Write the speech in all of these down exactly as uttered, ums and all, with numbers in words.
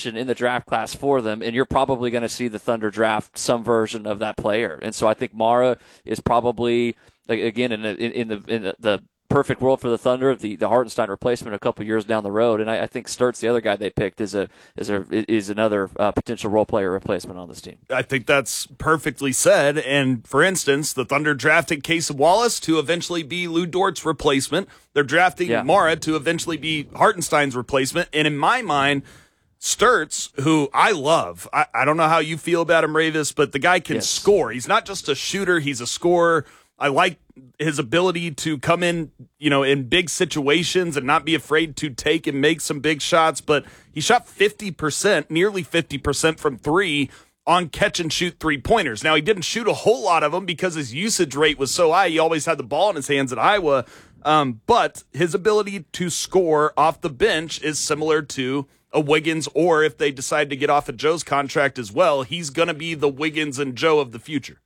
position in the draft class for them, and you're probably going to see the Thunder draft some version of that player. And so I think Mara is probably, again, in the, in the, in the, the perfect world for the Thunder, the, the Hartenstein replacement a couple years down the road. And I, I think Sturt's, the other guy they picked, is a is a is another uh, potential role player replacement on this team. I think that's perfectly said. And for instance, the Thunder drafted Casey Wallace to eventually be Lou Dort's replacement. They're drafting yeah. Mara to eventually be Hartenstein's replacement. And in my mind, Sturts, who I love, I, I don't know how you feel about him, Ravis, but the guy can yes. score. He's not just a shooter, he's a scorer. I like his ability to come in, you know, in big situations and not be afraid to take and make some big shots. But he shot fifty percent, nearly fifty percent from three on catch and shoot three pointers. Now, he didn't shoot a whole lot of them because his usage rate was so high. He always had the ball in his hands at Iowa. Um, but his ability to score off the bench is similar to a Wiggins, or if they decide to get off of Joe's contract as well, he's going to be the Wiggins and Joe of the future.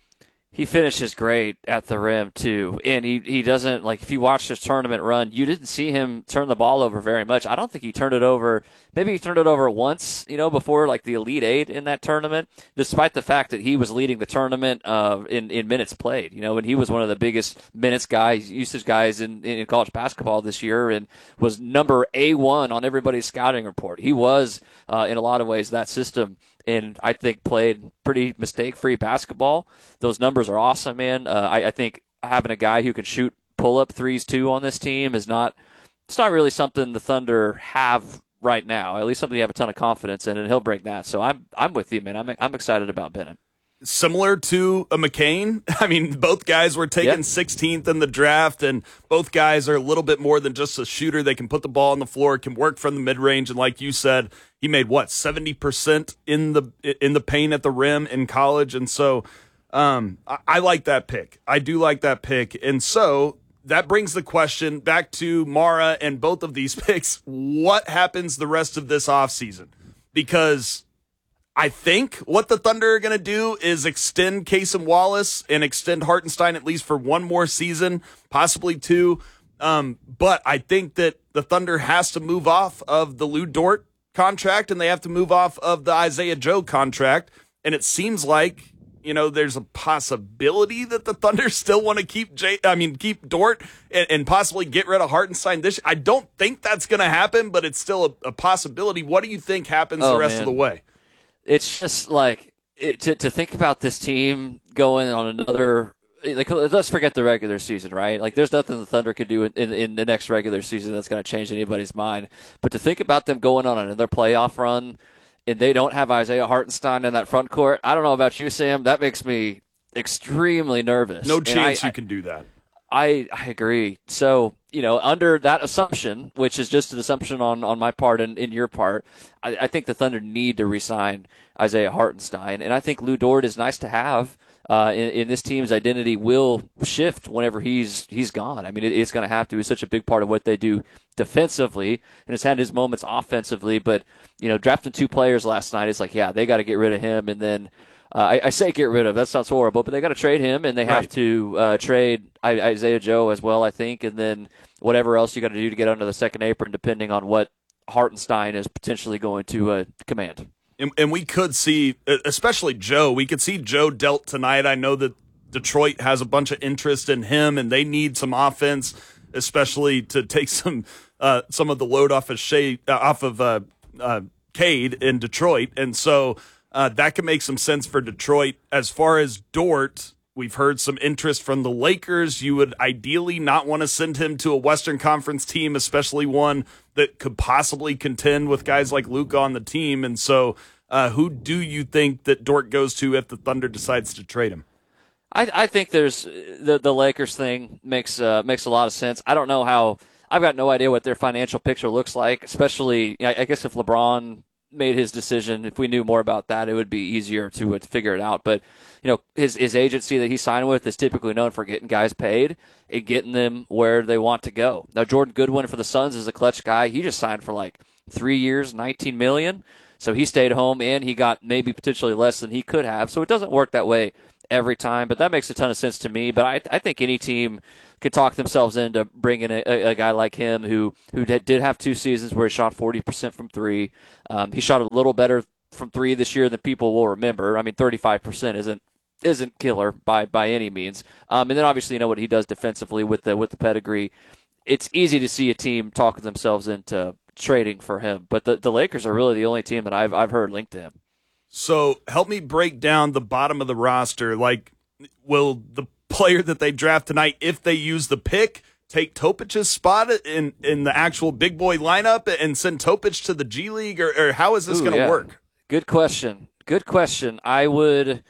He finishes great at the rim, too. And he, he doesn't, like, if you watch his tournament run, you didn't see him turn the ball over very much. I don't think he turned it over. Maybe he turned it over once, you know, before, like, the Elite Eight in that tournament, despite the fact that he was leading the tournament uh, in, in minutes played, you know, and he was one of the biggest minutes guys, usage guys in, in college basketball this year and was number A one on everybody's scouting report. He was, uh, in a lot of ways, that system. And I think played pretty mistake-free basketball. Those numbers are awesome, man. Uh, I, I think having a guy who can shoot pull-up threes too on this team is not. It's not really something the Thunder have right now. At least something you have a ton of confidence in, and he'll bring that. So I'm I'm with you, man. I'm I'm excited about Bennett. Similar to a McCain. I mean, both guys were taken yep. sixteenth in the draft, and both guys are a little bit more than just a shooter. They can put the ball on the floor, can work from the mid-range, and like you said, he made, what, seventy percent in the in the paint at the rim in college, and so um, I, I like that pick. I do like that pick, and so that brings the question back to Mara and both of these picks. What happens the rest of this offseason? Because I think what the Thunder are going to do is extend Casey Wallace and extend Hartenstein at least for one more season, possibly two. Um, but I think that the Thunder has to move off of the Lou Dort contract and they have to move off of the Isaiah Joe contract. And it seems like, you know, there's a possibility that the Thunder still want to keep Jay, I mean, keep Dort and, and possibly get rid of Hartenstein this year. I don't think that's going to happen, but it's still a, a possibility. What do you think happens oh, the rest man. of the way? It's just like it, to to think about this team going on another. Like, let's forget the regular season, right? Like, there's nothing the Thunder could do in, in, in the next regular season that's going to change anybody's mind. But to think about them going on another playoff run, and they don't have Isaiah Hartenstein in that front court, I don't know about you, Sam. That makes me extremely nervous. No chance I, you can do that. I I agree. So, you know, under that assumption, which is just an assumption on, on my part and in your part, I, I think the Thunder need to re-sign Isaiah Hartenstein. And I think Lou Dort is nice to have. Uh, in, in this team's identity will shift whenever he's he's gone. I mean, it, it's going to have to. He's such a big part of what they do defensively, and it's had his moments offensively. But, you know, drafting two players last night, it's like, yeah, they got to get rid of him. And then uh, I, I say get rid of. That sounds horrible, but they got to trade him, and they have right. to uh, trade Isaiah Joe as well, I think, and then whatever else you got to do to get under the second apron, depending on what Hartenstein is potentially going to uh, command. And, and we could see, especially Joe, we could see Joe dealt tonight. I know that Detroit has a bunch of interest in him, and they need some offense, especially to take some uh, some of the load off of Shea, uh, off of uh, uh, Cade in Detroit. And so uh, that can make some sense for Detroit. As far as Dort, we've heard some interest from the Lakers. You would ideally not want to send him to a Western Conference team, especially one that could possibly contend with guys like Luka on the team. And so uh, who do you think that Dort goes to if the Thunder decides to trade him? I, I think there's the the Lakers thing makes uh, makes a lot of sense. I don't know how – I've got no idea what their financial picture looks like, especially – I guess if LeBron made his decision, if we knew more about that, it would be easier to, uh, to figure it out. But, you know, his his agency that he signed with is typically known for getting guys paid and getting them where they want to go. Now, Jordan Goodwin for the Suns is a clutch guy. He just signed for like three years, nineteen million dollars. So he stayed home and he got maybe potentially less than he could have. So it doesn't work that way every time, but that makes a ton of sense to me. But I, I think any team could talk themselves into bringing a, a, a guy like him who who did, did have two seasons where he shot forty percent from three. Um, he shot a little better from three this year than people will remember. I mean, thirty-five percent isn't isn't killer by by any means. Um, and then obviously you know what he does defensively with the with the pedigree. It's easy to see a team talking themselves into trading for him, but the, the Lakers are really the only team that I've I've heard linked to him. So help me break down the bottom of the roster. Like, will the player that they draft tonight, if they use the pick, take Topic's spot in, in the actual big boy lineup and send Topic to the G League, or, or how is this going to yeah. work? Good question. Good question. I would.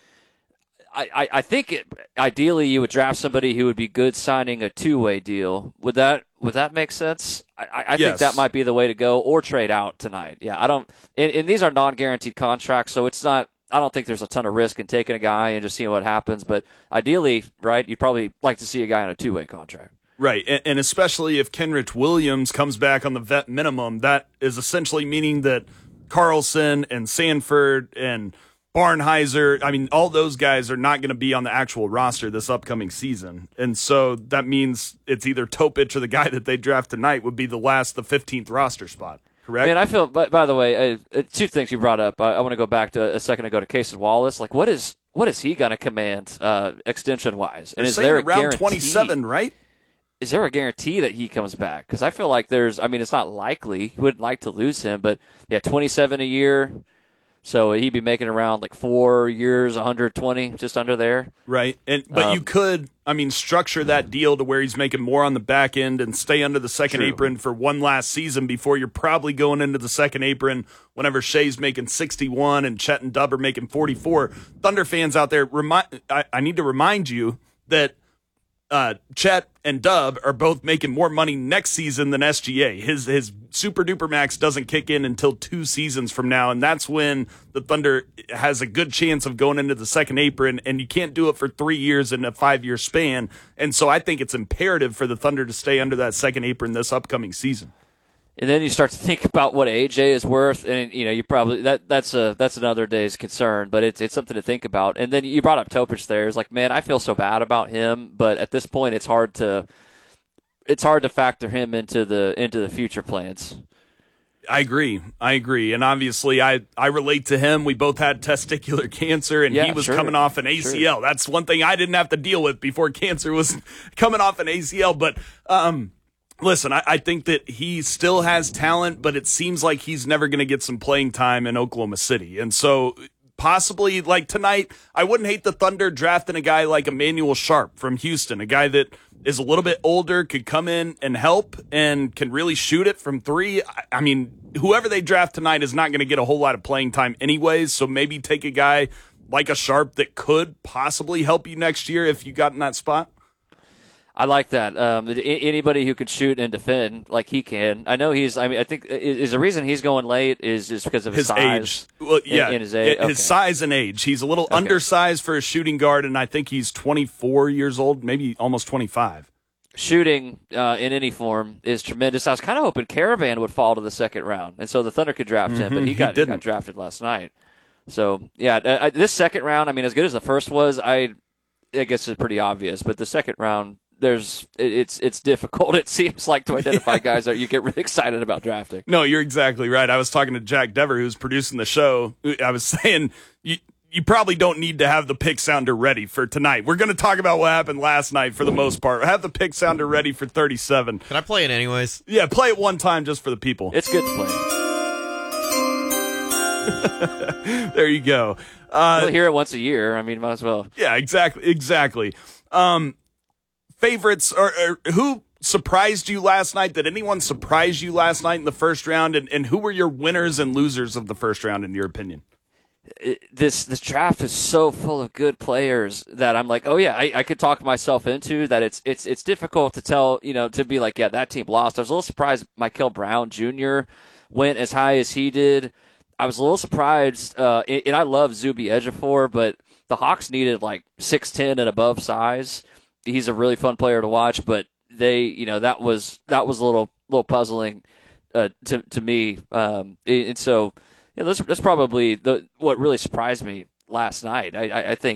I, I think it, ideally you would draft somebody who would be good signing a two-way deal. Would that would that make sense? I, I yes. think that might be the way to go, or trade out tonight. Yeah, I don't. And, and these are non-guaranteed contracts, so it's not. I don't think there's a ton of risk in taking a guy and just seeing what happens. But ideally, right, you'd probably like to see a guy on a two-way contract. Right, and, and especially if Kenrich Williams comes back on the vet minimum, that is essentially meaning that Carlson and Sanford and Barnhizer, I mean, all those guys are not going to be on the actual roster this upcoming season. And so that means it's either Topic or the guy that they draft tonight would be the last, the fifteenth roster spot, correct? Man, I feel, by, by the way, uh, two things you brought up. I, I want to go back to a second ago to Casey Wallace. Like, what is what is he going to command uh, extension-wise? And They're is there a around guarantee, twenty-seven, right? Is there a guarantee that he comes back? Because I feel like there's, I mean, it's not likely. You wouldn't like to lose him, but yeah, twenty-seven a year. So he'd be making around like four years, one hundred twenty, just under there. Right. And But um, you could, I mean, structure that deal to where he's making more on the back end and stay under the second true. apron for one last season before you're probably going into the second apron whenever Shea's making sixty-one and Chet and Dub are making forty-four. Thunder fans out there, remind, I, I need to remind you that Uh, Chet and Dub are both making more money next season than S G A. His his super duper max doesn't kick in until two seasons from now, and that's when the Thunder has a good chance of going into the second apron, and you can't do it for three years in a five-year span. And so I think it's imperative for the Thunder to stay under that second apron this upcoming season. And then you start to think about what A J is worth, and you know you probably that that's a that's another day's concern, but it's it's something to think about. And then you brought up Topic there. It's like, man, I feel so bad about him, but at this point, it's hard to it's hard to factor him into the into the future plans. I agree. I agree. And obviously, I, I relate to him. We both had testicular cancer, and yeah, he was sure. coming off an A C L. Sure. That's one thing I didn't have to deal with before cancer was coming off an A C L. But um. Listen, I, I think that he still has talent, but it seems like he's never going to get some playing time in Oklahoma City. And so possibly, like tonight, I wouldn't hate the Thunder drafting a guy like Emmanuel Sharp from Houston, a guy that is a little bit older, could come in and help, and can really shoot it from three. I, I mean, whoever they draft tonight is not going to get a whole lot of playing time anyways, so maybe take a guy like a Sharp that could possibly help you next year if you got in that spot. I like that. Um, anybody who can shoot and defend like he can. I know he's. I mean, I think is the reason he's going late is just because of his, his size. age. Well, yeah, and, and his age. His okay. size and age. He's a little okay. undersized for a shooting guard, and I think he's twenty-four years old, maybe almost twenty-five. Shooting uh, in any form is tremendous. I was kind of hoping Caravan would fall to the second round, and so the Thunder could draft him, mm-hmm, but he got, he he got drafted last night. So yeah, I, this second round. I mean, as good as the first was, I, I guess it's pretty obvious. But the second round. There's it's it's difficult, it seems like, to identify yeah. guys that you get really excited about drafting. No, you're exactly right. I was talking to Jack Dever, who's producing the show. I was saying you you probably don't need to have the pick sounder ready for tonight. We're going to talk about what happened last night for the most part. Have the pick sounder ready for thirty-seven. Can I play it anyways? Yeah, play it one time just for the people. It's good to play. There you go. Uh, we'll hear it once a year. I mean, might as well. Yeah, exactly, exactly. Um, favorites, or, or who surprised you last night? Did anyone surprise you last night in the first round? And, and who were your winners and losers of the first round, in your opinion? It, this this draft is so full of good players that I'm like, oh yeah, I, I could talk myself into that. It's it's it's difficult to tell, you know, to be like, yeah, that team lost. I was a little surprised Michael Brown Junior went as high as he did. I was a little surprised, uh, and, and I love Zuby Ejiofor, but the Hawks needed like six ten and above size. He's a really fun player to watch, but they, you know, that was that was a little little puzzling uh, to to me, um, and so yeah, that's, that's probably the what really surprised me last night. I, I, I think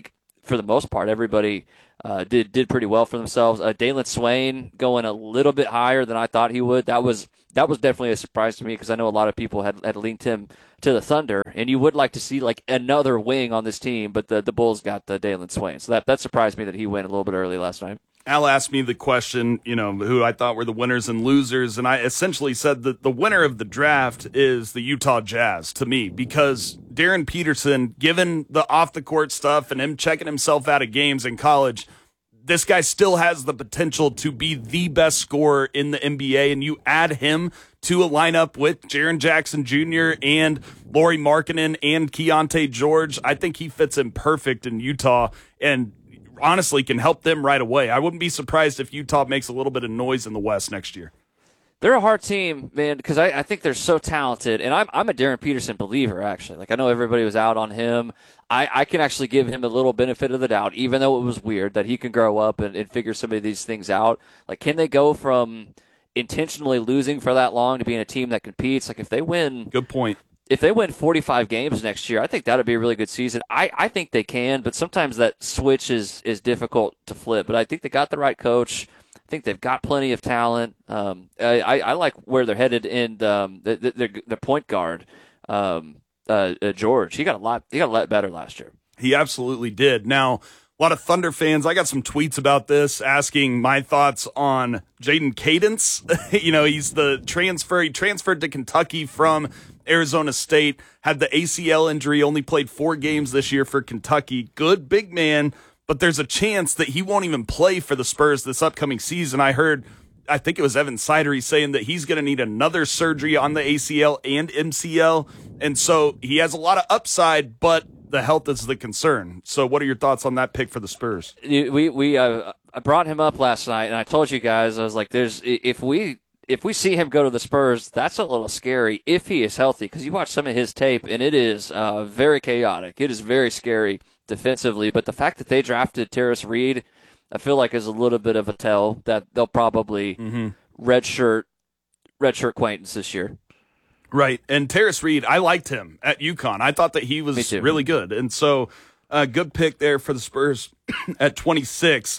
for the most part, everybody uh, did did pretty well for themselves. Uh, Dalen Swain going a little bit higher than I thought he would. That was that was definitely a surprise to me because I know a lot of people had, had linked him to the Thunder, and you would like to see like another wing on this team, but the, the Bulls got the Dalen Swain. So that, that surprised me that he went a little bit early last night. Al asked me the question, you know, who I thought were the winners and losers, and I essentially said that the winner of the draft is the Utah Jazz to me because Darren Peterson, given the off-the-court stuff and him checking himself out of games in college, this guy still has the potential to be the best scorer in the N B A, and you add him to a lineup with Jaren Jackson Junior and Lauri Markkanen and Keontae George. I think he fits in perfect in Utah and honestly can help them right away. I wouldn't be surprised if Utah makes a little bit of noise in the West next year. They're a hard team, man, because I, I think they're so talented, and I'm I'm a Darren Peterson believer, actually. Like, I know everybody was out on him. I, I can actually give him a little benefit of the doubt, even though it was weird, that he can grow up and, and figure some of these things out. Like, can they go from intentionally losing for that long to being a team that competes? Like, if they win... Good point. If they win forty-five games next year, I think that would be a really good season. I, I think they can, but sometimes that switch is, is difficult to flip. But I think they got the right coach. I think they've got plenty of talent. Um, I, I, I like where they're headed in um, the, the, the point guard, um, uh, uh, George. He got a lot. He got a lot better last year. He absolutely did. Now, a lot of Thunder fans, I got some tweets about this asking my thoughts on Jaden Cadence. You know, he's the transfer. He transferred to Kentucky from Arizona State, had the A C L injury, only played four games this year for Kentucky. Good big man. But there's a chance that he won't even play for the Spurs this upcoming season. I heard, I think it was Evan Sidery saying that he's going to need another surgery on the A C L and M C L. And so he has a lot of upside, but the health is the concern. So what are your thoughts on that pick for the Spurs? We, we, uh, I brought him up last night, and I told you guys, I was like, there's, if we, if we see him go to the Spurs, that's a little scary if he is healthy, because you watch some of his tape, and it is uh, very chaotic. It is very scary defensively, but the fact that they drafted Terrace Reed, I feel like is a little bit of a tell that they'll probably mm-hmm. redshirt redshirt acquaintance this year. Right, and Terrace Reed, I liked him at UConn. I thought that he was really good, and so a uh, good pick there for the Spurs at twenty-six.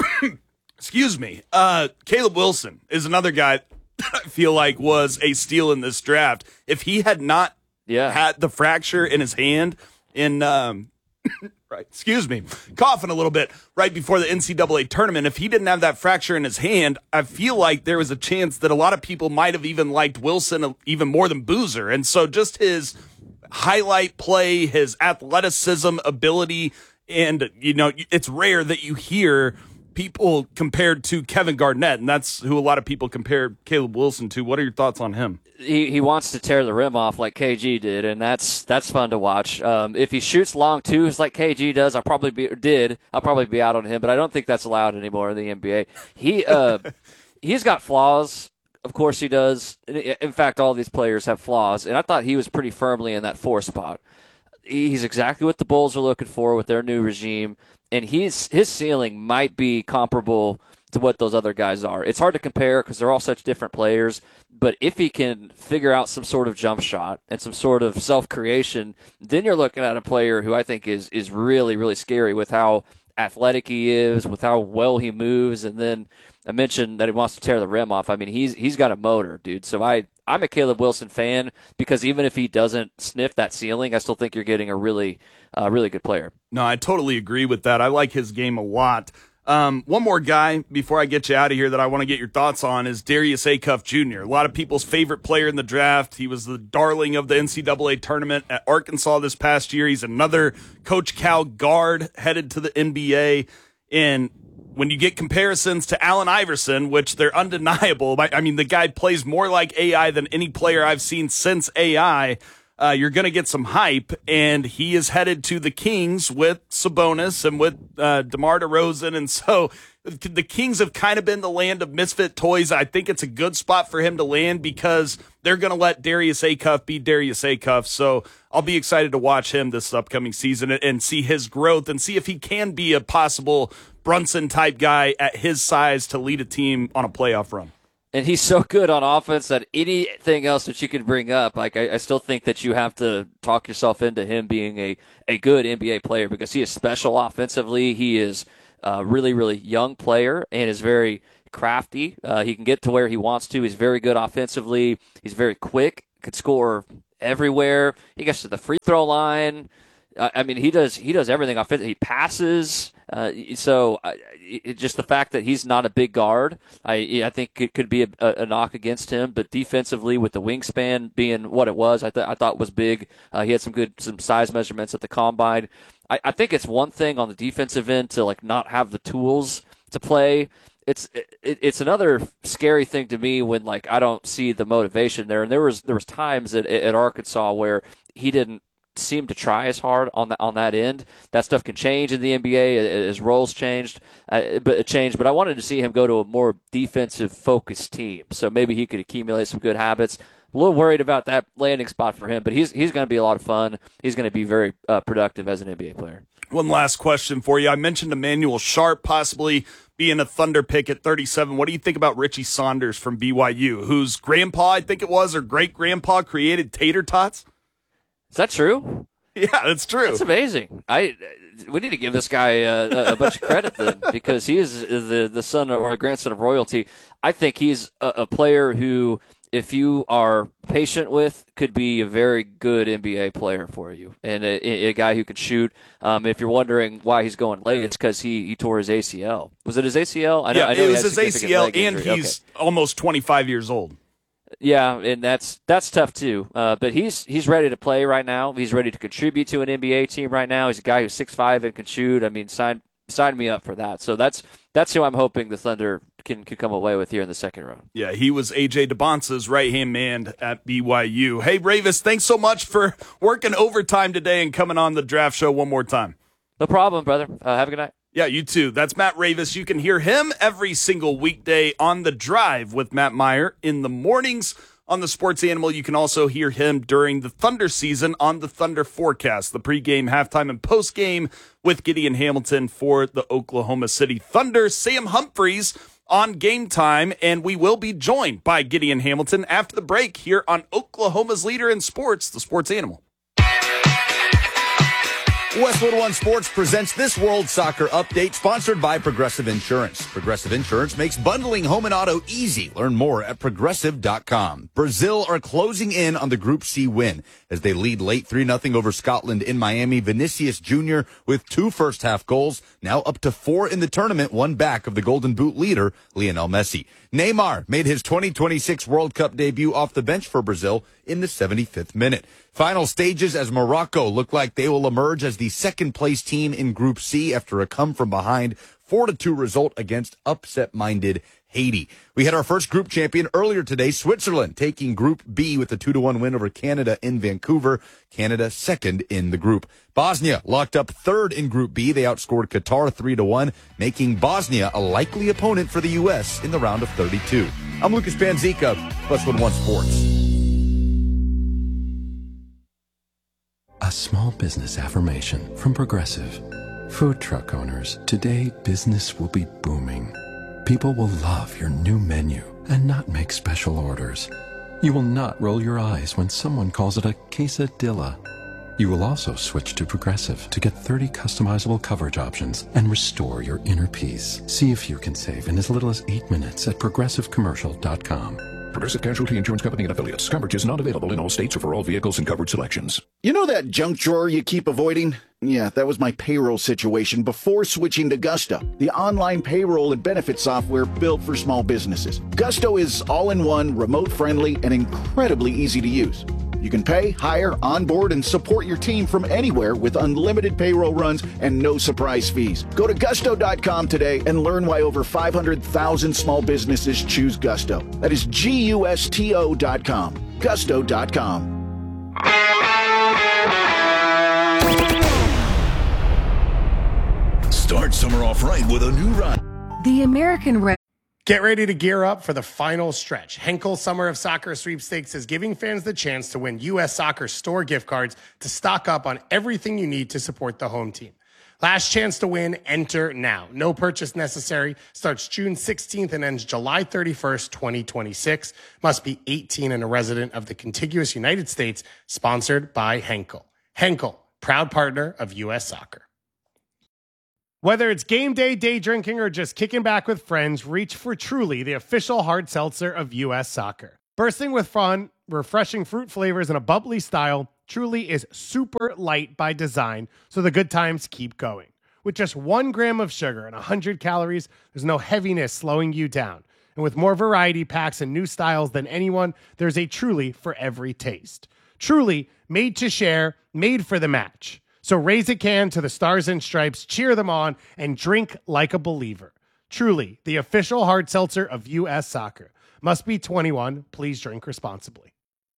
Excuse me. Uh, Caleb Wilson is another guy that I feel like was a steal in this draft. If he had not yeah. had the fracture in his hand in um, right, excuse me, coughing a little bit right before the N C double A tournament, if he didn't have that fracture in his hand, I feel like there was a chance that a lot of people might have even liked Wilson even more than Boozer. And so just his highlight play, his athleticism, ability, and, you know, it's rare that you hear people compared to Kevin Garnett, and that's who a lot of people compare Caleb Wilson to. What are your thoughts on him? He he wants to tear the rim off like K G did, and that's that's fun to watch. Um, if he shoots long twos like K G does, I'll probably be did. I'll probably be out on him, but I don't think that's allowed anymore in the N B A. He uh, he's got flaws. Of course he does. In fact, all these players have flaws, and I thought he was pretty firmly in that four spot. He's exactly what the Bulls are looking for with their new regime. And he's, his ceiling might be comparable to what those other guys are. It's hard to compare because they're all such different players. But if he can figure out some sort of jump shot and some sort of self-creation, then you're looking at a player who I think is is really, really scary with how athletic he is, with how well he moves. And then I mentioned that he wants to tear the rim off. I mean, he's he's got a motor, dude. So I, I'm a Caleb Wilson fan because even if he doesn't sniff that ceiling, I still think you're getting a really, uh, really good player. No, I totally agree with that. I like his game a lot. Um, one more guy before I get you out of here that I want to get your thoughts on is Darius Acuff Junior A lot of people's favorite player in the draft. He was the darling of the N C double A tournament at Arkansas this past year. He's another Coach Cal guard headed to the N B A. And when you get comparisons to Allen Iverson, which they're undeniable, I mean, the guy plays more like A I than any player I've seen since A I. Uh, you're going to get some hype, and he is headed to the Kings with Sabonis and with uh, DeMar DeRozan, and so the Kings have kind of been the land of misfit toys. I think it's a good spot for him to land because they're going to let Darius Acuff be Darius Acuff, so I'll be excited to watch him this upcoming season and see his growth and see if he can be a possible Brunson-type guy at his size to lead a team on a playoff run. And he's so good on offense that anything else that you can bring up, like I, I still think that you have to talk yourself into him being a, a good N B A player because he is special offensively. He is a really, really young player and is very crafty. Uh, he can get to where he wants to. He's very good offensively. He's very quick, could score everywhere. He gets to the free throw line. I mean, he does he does everything offensively. He passes. Uh, so uh, it, just the fact that he's not a big guard, I I think it could be a, a knock against him. But defensively, with the wingspan being what it was, I, th- I thought was big. Uh, he had some good some size measurements at the combine. I, I think it's one thing on the defensive end to like not have the tools to play. It's it, it's another scary thing to me when like I don't see the motivation there. And there was there was times at, at Arkansas where he didn't seem to try as hard on that on that end. That stuff can change in the N B A as roles changed, uh, but it changed. But I wanted to see him go to a more defensive focused team, so maybe he could accumulate some good habits. A little worried about that landing spot for him, but he's he's going to be a lot of fun. He's going to be very uh, productive as an N B A player. One last question for you. I mentioned Emmanuel Sharp possibly being a Thunder pick at thirty-seven. What do you think about Richie Saunders from B Y U, whose grandpa, I think it was, or great-grandpa created tater tots? Is that true? Yeah, that's true. That's amazing. I we need to give this guy uh, a bunch of credit then, because he is the the son or grandson of royalty. I think he's a, a player who, if you are patient with, could be a very good N B A player for you, and a, a guy who can shoot. Um, if you're wondering why he's going late, it's because he, he tore his A C L. Was it his A C L? I know, yeah, I know it was his A C L, and injury. he's okay. almost twenty-five years old. Yeah, and that's that's tough too. Uh, but he's he's ready to play right now. He's ready to contribute to an N B A team right now. He's a guy who's six five and can shoot. I mean, sign sign me up for that. So that's that's who I'm hoping the Thunder can, can come away with here in the second round. Yeah, he was A J DeBonce's right-hand man at B Y U. Hey, Ravis, thanks so much for working overtime today and coming on the draft show one more time. No problem, brother. Uh, have a good night. Yeah, you too. That's Matt Ravis. You can hear him every single weekday on The Drive with Matt Meyer in the mornings on the Sports Animal. You can also hear him during the Thunder season on the Thunder Forecast, the pregame, halftime, and postgame with Gideon Hamilton for the Oklahoma City Thunder. Sam Humphries on Game Time, and we will be joined by Gideon Hamilton after the break here on Oklahoma's leader in sports, the Sports Animal. Westwood One Sports presents this World Soccer Update, sponsored by Progressive Insurance. Progressive Insurance makes bundling home and auto easy. Learn more at progressive dot com. Brazil are closing in on the Group C win as they lead late three nothing over Scotland in Miami. Vinicius Junior with two first-half goals, now up to four in the tournament, one back of the Golden Boot leader, Lionel Messi. Neymar made his twenty twenty-six World Cup debut off the bench for Brazil in the seventy-fifth minute. Final stages as Morocco look like they will emerge as the second-place team in Group C after a come-from-behind four to two result against upset-minded Haiti. We had our first group champion earlier today, Switzerland, taking Group B with a two to one win over Canada in Vancouver. Canada second in the group. Bosnia locked up third in Group B. They outscored Qatar three to one, making Bosnia a likely opponent for the U S in the round of thirty-two. I'm Lucas Panzica, Westwood One Sports. A small business affirmation from Progressive. Food truck owners, today business will be booming. People will love your new menu and not make special orders. You will not roll your eyes when someone calls it a quesadilla. You will also switch to Progressive to get thirty customizable coverage options and restore your inner peace. See if you can save in as little as eight minutes at progressive commercial dot com. Progressive Casualty Insurance Company and Affiliates. Coverage is not available in all states or for all vehicles and coverage selections. You know that junk drawer you keep avoiding? Yeah, that was my payroll situation before switching to Gusto, the online payroll and benefit software built for small businesses. Gusto is all-in-one, remote-friendly, and incredibly easy to use. You can pay, hire, onboard, and support your team from anywhere with unlimited payroll runs and no surprise fees. Go to gusto dot com today and learn why over five hundred thousand small businesses choose Gusto. That is G U S T O dot com. gusto dot com. Start summer off right with a new ride. The American Red. Get ready to gear up for the final stretch. Henkel Summer of Soccer Sweepstakes is giving fans the chance to win U S Soccer store gift cards to stock up on everything you need to support the home team. Last chance to win, enter now. No purchase necessary. Starts June sixteenth and ends July thirty-first, twenty twenty-six. Must be eighteen and a resident of the contiguous United States. Sponsored by Henkel. Henkel, proud partner of U S Soccer. Whether it's game day, day drinking, or just kicking back with friends, reach for Truly, the official hard seltzer of U S Soccer. Bursting with fun, refreshing fruit flavors, and a bubbly style, Truly is super light by design, so the good times keep going. With just one gram of sugar and one hundred calories, there's no heaviness slowing you down. And with more variety packs and new styles than anyone, there's a Truly for every taste. Truly, made to share, made for the match. So raise a can to the Stars and Stripes, cheer them on, and drink like a believer. Truly, the official hard seltzer of U S Soccer. Must be twenty-one. Please drink responsibly.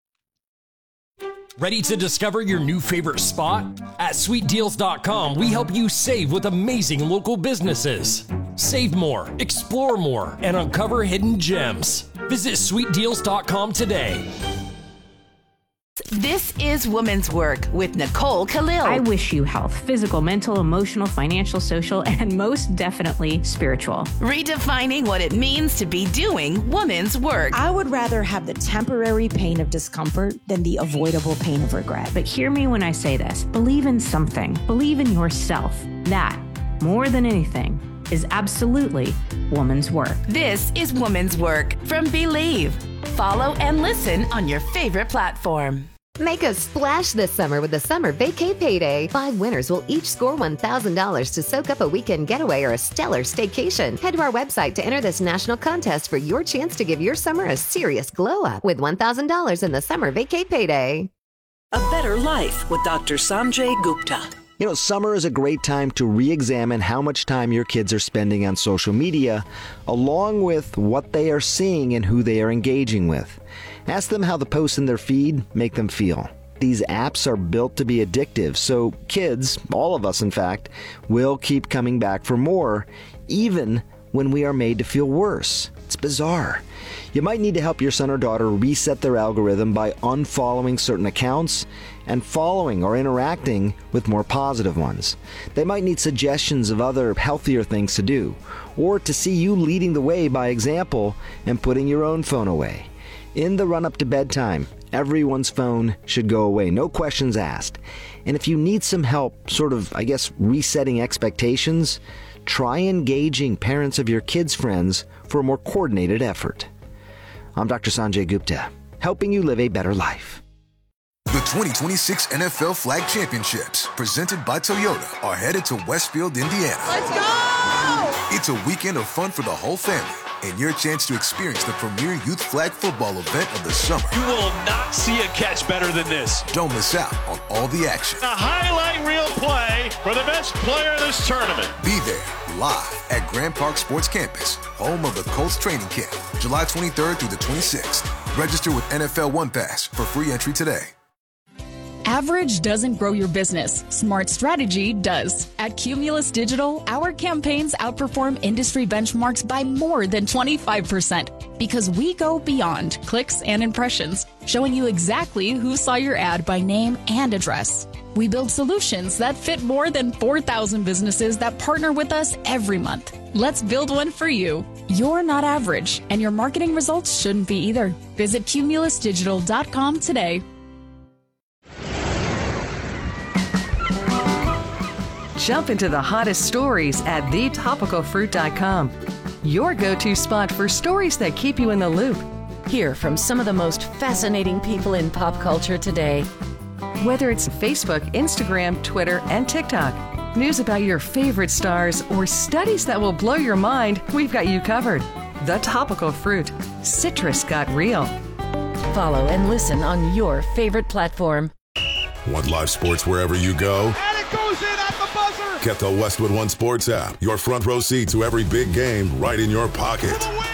Ready to discover your new favorite spot? At sweet deals dot com, we help you save with amazing local businesses. Save more, explore more, and uncover hidden gems. Visit sweet deals dot com today. This is Woman's Work with Nicole Khalil. I wish you health, physical, mental, emotional, financial, social, and most definitely spiritual. Redefining what it means to be doing woman's work. I would rather have the temporary pain of discomfort than the avoidable pain of regret. But hear me when I say this. Believe in something. Believe in yourself. That, more than anything, is absolutely woman's work. This is Woman's Work from Believe. Follow and listen on your favorite platform. Make a splash this summer with the Summer Vacay Payday. Five winners will each score one thousand dollars to soak up a weekend getaway or a stellar staycation. Head to our website to enter this national contest for your chance to give your summer a serious glow up with one thousand dollars in the Summer Vacay Payday. A Better Life with Doctor Sanjay Gupta. You know, summer is a great time to re-examine how much time your kids are spending on social media, along with what they are seeing and who they are engaging with. Ask them how the posts in their feed make them feel. These apps are built to be addictive, so kids, all of us in fact, will keep coming back for more, even when we are made to feel worse. It's bizarre. You might need to help your son or daughter reset their algorithm by unfollowing certain accounts and following or interacting with more positive ones. They might need suggestions of other healthier things to do, or to see you leading the way by example and putting your own phone away. In the run-up to bedtime, everyone's phone should go away, no questions asked. And if you need some help, sort of, I guess, resetting expectations, try engaging parents of your kids' friends for a more coordinated effort. I'm Doctor Sanjay Gupta, helping you live a better life. The twenty twenty-six N F L Flag Championships, presented by Toyota, are headed to Westfield, Indiana. Let's go! It's a weekend of fun for the whole family, and your chance to experience the premier youth flag football event of the summer. You will not see a catch better than this. Don't miss out on all the action. A highlight reel play for the best player in this tournament. Be there, live at Grand Park Sports Campus, home of the Colts training camp, July twenty-third through the twenty-sixth. Register with N F L One Pass for free entry today. Average doesn't grow your business. Smart strategy does. At Cumulus Digital, our campaigns outperform industry benchmarks by more than twenty-five percent because we go beyond clicks and impressions, showing you exactly who saw your ad by name and address. We build solutions that fit more than four thousand businesses that partner with us every month. Let's build one for you. You're not average, and your marketing results shouldn't be either. Visit cumulus digital dot com today. Jump into the hottest stories at the topical fruit dot com. Your go-to spot for stories that keep you in the loop. Hear from some of the most fascinating people in pop culture today. Whether it's Facebook, Instagram, Twitter, and TikTok, news about your favorite stars, or studies that will blow your mind, we've got you covered. The Topical Fruit. Citrus got real. Follow and listen on your favorite platform. Want live sports wherever you go? And it goes in at the buzzer! Get the Westwood One Sports app. Your front row seat to every big game right in your pocket.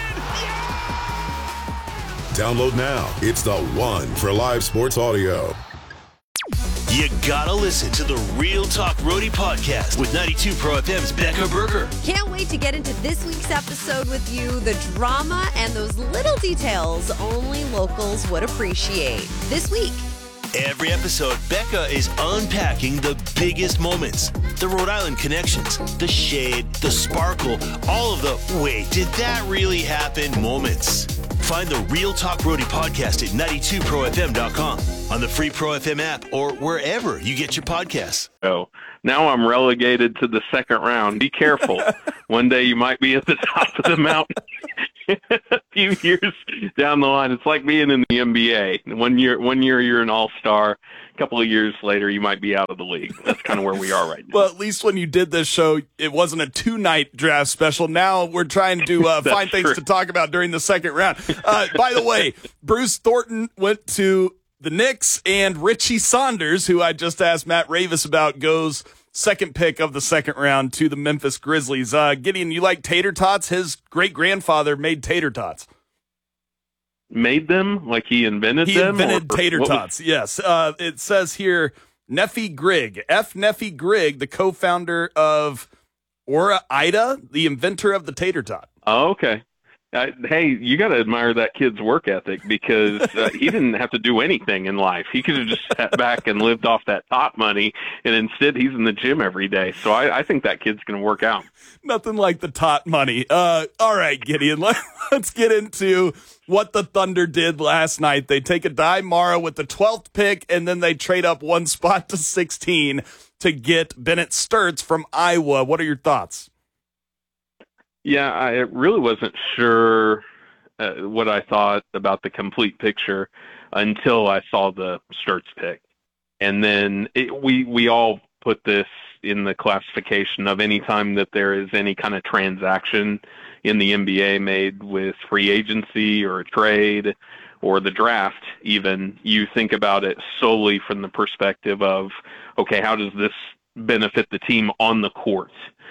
Download now. It's the one for live sports audio. You gotta listen to the Real Talk Roadie podcast with ninety-two Pro F M's Becca Berger. Can't wait to get into this week's episode with you. The drama and those little details only locals would appreciate. This week, Every episode, Becca is unpacking the biggest moments, the Rhode Island connections, the shade, the sparkle, all of the wait, did that really happen moments. Find the Real Talk Roadie podcast at ninety-two pro f m dot com, on the free Pro F M app, or wherever you get your podcasts. Oh, now I'm relegated to the second round. Be careful. One day you might be at the top of the mountain. A few years down the line, it's like being in the N B A. One year, one year you're an all-star. A couple of years later, you might be out of the league. That's kind of where we are right now. Well, at least when you did this show, it wasn't a two-night draft special. Now we're trying to uh, find things true. to talk about during the second round. Uh, by the way, Bruce Thornton went to the Knicks, and Richie Saunders, who I just asked Matt Ravis about, goes second pick of the second round to the Memphis Grizzlies. Uh, Gideon, you like tater tots? His great-grandfather made tater tots. Made them? Like he invented he them? He invented or, tater tots, was... yes. Uh, it says here, Neffy Grigg, F. Neffy Grigg, the co-founder of Ora Ida, the inventor of the tater tot. Oh, okay. Uh, hey, you got to admire that kid's work ethic, because uh, he didn't have to do anything in life. He could have just sat back and lived off that top money, and instead he's in the gym every day. So I, I think that kid's going to work out. Nothing like the tot money. Uh, all right, Gideon, let, let's get into what the Thunder did last night. They take a Aday Mara with the twelfth pick, and then they trade up one spot to sixteen to get Bennett Sturts from Iowa. What are your thoughts? Yeah, I really wasn't sure uh, what I thought about the complete picture until I saw the Sturts pick. And then it, we we all put this in the classification of any time that there is any kind of transaction in the N B A made with free agency or a trade or the draft even, you think about it solely from the perspective of, okay, how does this benefit the team on the court?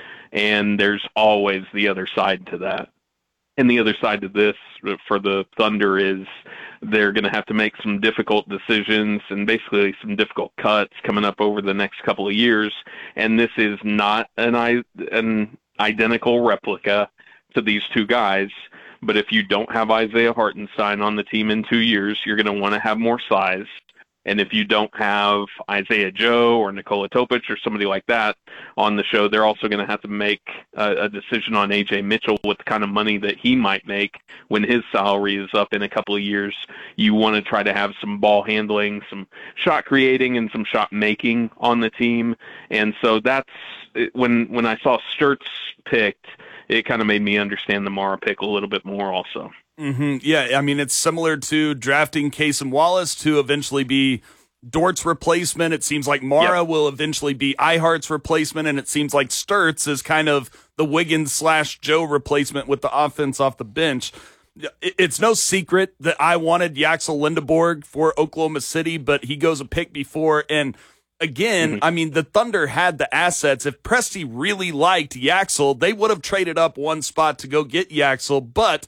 And there's always the other side to that. And the other side to this for the Thunder is they're going to have to make some difficult decisions and basically some difficult cuts coming up over the next couple of years. And this is not an, an identical replica to these two guys. But if you don't have Isaiah Hartenstein on the team in two years, you're going to want to have more size. And if you don't have Isaiah Joe or Nikola Topic or somebody like that on the show, they're also going to have to make a, a decision on A J Mitchell with the kind of money that he might make when his salary is up in a couple of years. You want to try to have some ball handling, some shot creating, and some shot making on the team. And so that's when when I saw Sturts picked, it kind of made me understand the Mara pick a little bit more also. Mm-hmm. Yeah, I mean, it's similar to drafting Cason Wallace to eventually be Dort's replacement. It seems like Mara yep. will eventually be Ihart's replacement, and it seems like Sturts is kind of the Wiggins slash Joe replacement with the offense off the bench. It's no secret that I wanted Yaxel Lindeborg for Oklahoma City, but he goes a pick before, and again, mm-hmm. I mean, the Thunder had the assets. If Presti really liked Yaxel, they would have traded up one spot to go get Yaxel, but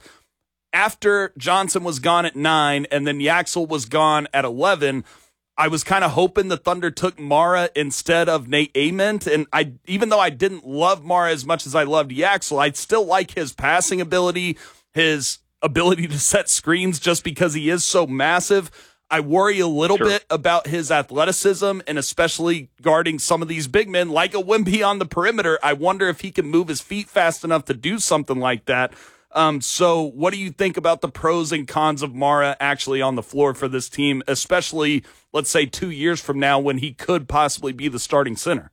after Johnson was gone at nine and then Yaxel was gone at eleven, I was kind of hoping the Thunder took Mara instead of Nate Ament. And I, even though I didn't love Mara as much as I loved Yaxel, I still like his passing ability, his ability to set screens just because he is so massive. I worry a little sure. bit about his athleticism and especially guarding some of these big men like a Wemby on the perimeter. I wonder if he can move his feet fast enough to do something like that. Um, so what do you think about the pros and cons of Mara actually on the floor for this team, especially, let's say, two years from now when he could possibly be the starting center?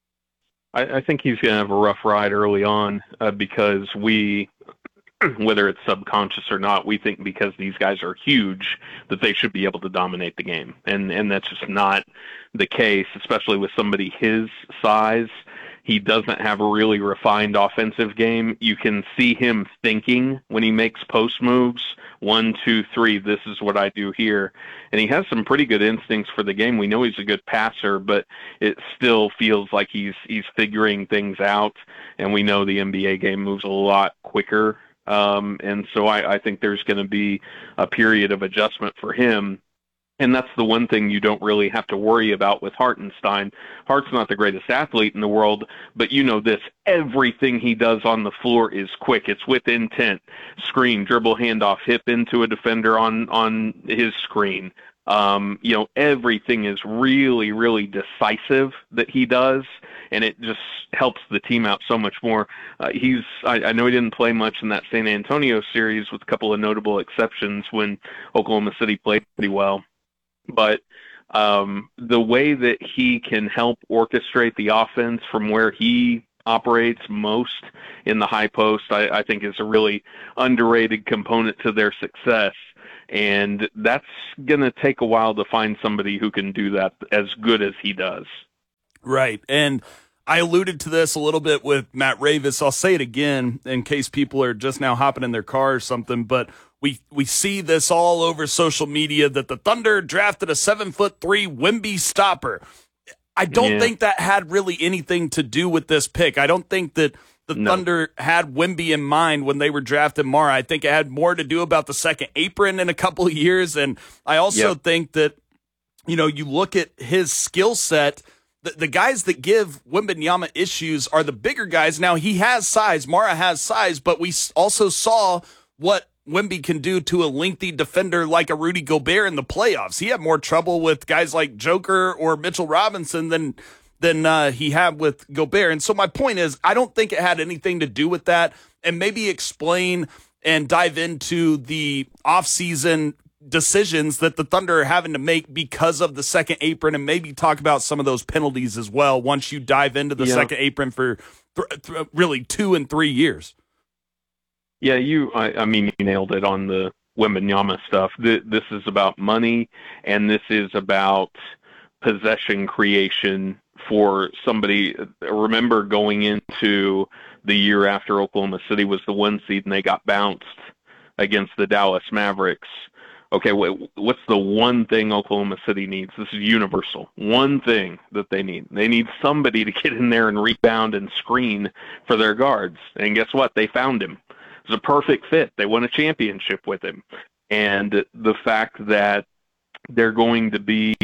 I, I think he's going to have a rough ride early on uh, because we, whether it's subconscious or not, we think because these guys are huge that they should be able to dominate the game. And, and that's just not the case, especially with somebody his size. He doesn't have a really refined offensive game. You can see him thinking when he makes post moves, one, two, three, this is what I do here. And he has some pretty good instincts for the game. We know he's a good passer, but it still feels like he's he's figuring things out. And we know the N B A game moves a lot quicker. Um, and so I, I think there's going to be a period of adjustment for him. And that's the one thing you don't really have to worry about with Hartenstein. Hart's not the greatest athlete in the world, but you know this, everything he does on the floor is quick. It's with intent. Screen, dribble, handoff, hip into a defender on, on his screen. Um, you know, everything is really, really decisive that he does, and it just helps the team out so much more. Uh, he's, I, I know he didn't play much in that San Antonio series, with a couple of notable exceptions when Oklahoma City played pretty well. But um, the way that he can help orchestrate the offense from where he operates most in the high post, I, I think is a really underrated component to their success. And that's going to take a while to find somebody who can do that as good as he does. Right. And I alluded to this a little bit with Matt Ravis. I'll say it again in case people are just now hopping in their car or something, but we, we see this all over social media that the Thunder drafted a seven foot three Wemby stopper. I don't yeah. think that had really anything to do with this pick. I don't think that the no. Thunder had Wemby in mind when they were drafting Mara. I think it had more to do about the second apron in a couple of years. And I also yep. think that, you know, you look at his skill set, the, the guys that give Wembanyama issues are the bigger guys. Now, he has size. Mara has size, but we also saw what Wemby can do to a lengthy defender like a Rudy Gobert in the playoffs. He had more trouble with guys like Joker or Mitchell Robinson than than uh, he had with Gobert. And so my point is, I don't think it had anything to do with that. And maybe explain and dive into the offseason decisions that the Thunder are having to make because of the second apron, and maybe talk about some of those penalties as well once you dive into the yeah. second apron for th- th- really two and three years. Yeah, you. I, I mean, you nailed it on the Wembanyama stuff. Th- this is about money, and this is about possession creation for somebody. Remember, going into the year after Oklahoma City was the one seed and they got bounced against the Dallas Mavericks. Okay, what's the one thing Oklahoma City needs? This is universal. One thing that they need. They need somebody to get in there and rebound and screen for their guards. And guess what? They found him. It was a perfect fit. They won a championship with him. And the fact that they're going to be